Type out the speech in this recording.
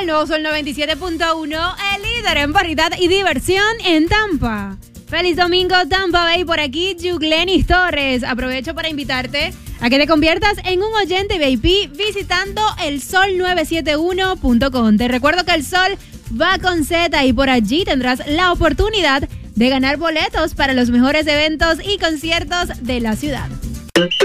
El nuevo Sol 97.1, el líder en variedad y diversión en Tampa. Feliz domingo, Tampa Bay, por aquí, Yuglenis Torres. Aprovecho para invitarte a que te conviertas en un oyente VIP visitando elsol971.com. Te recuerdo que el sol va con Z y por allí tendrás la oportunidad de ganar boletos para los mejores eventos y conciertos de la ciudad.